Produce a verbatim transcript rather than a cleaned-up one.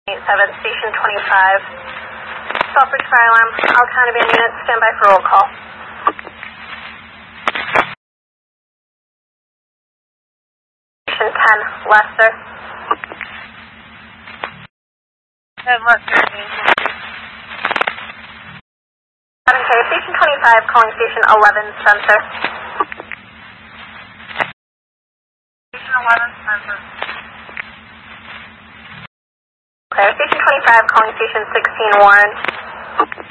seven, Station twenty-five. Southbridge Fire Alarm. All County Band units, stand by for roll call. Station ten, Lester. ten, Lester. Okay, Station twenty-five, calling Station eleven, Spencer. Station eleven, Spencer. Okay, Station twenty-five, calling Station sixteen, Warren.